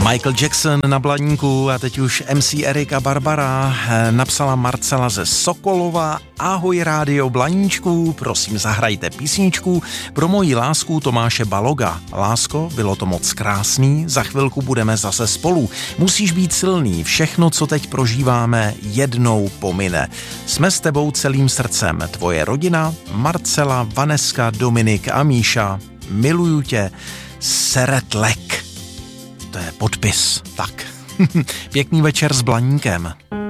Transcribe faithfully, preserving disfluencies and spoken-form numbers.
Michael Jackson na Blaníku a teď už M C Erika Barbara, napsala Marcela ze Sokolova. Ahoj rádio Blaníčku, prosím zahrajte písničku pro moji lásku Tomáše Baloga. Lásko, bylo to moc krásný, za chvilku budeme zase spolu. Musíš být silný, všechno, co teď prožíváme, jednou pomine. Jsme s tebou celým srdcem, tvoje rodina, Marcela, Vaneska, Dominik a Míša. Miluju tě, Seretlek. To je podpis. Tak, pěkný večer s Blaníkem.